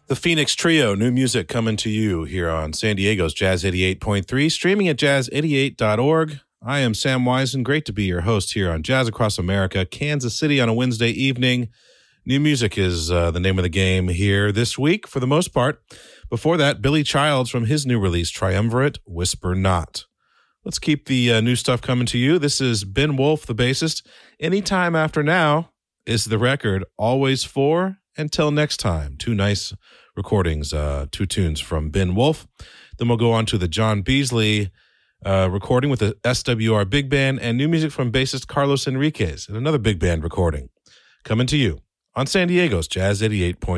The Phoenix Trio, new music coming to you here on San Diego's Jazz 88.3, streaming at jazz88.org. I am Sam Wisen. Great to be your host here on Jazz Across America, Kansas City on a Wednesday evening. New music is the name of the game here this week, for the most part. Before that, Billy Childs from his new release, Triumvirate, Whisper Not. Let's keep the new stuff coming to you. This is Ben Wolf, the bassist. Anytime After Now is the record, Always For. Until next time, two nice recordings, two tunes from Ben Wolf. Then we'll go on to the John Beasley recording with the SWR Big Band and new music from bassist Carlos Enriquez and another big band recording coming to you on San Diego's Jazz 88.3.